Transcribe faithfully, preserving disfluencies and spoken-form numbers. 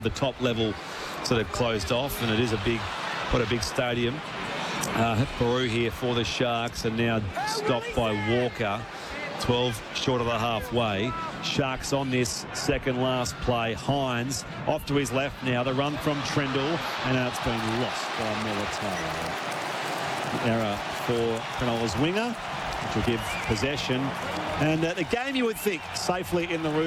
The top level sort of closed off, and it is a big, what a big stadium. Uh, Peru here for the Sharks, and now stopped by Walker. twelve short of the halfway. Sharks on this second last play. Hines off to his left now. The run from Trendall, and now it's been lost by Militaro. Error for Cronulla's winger, which will give possession. And uh, the game, you would think, safely in the room.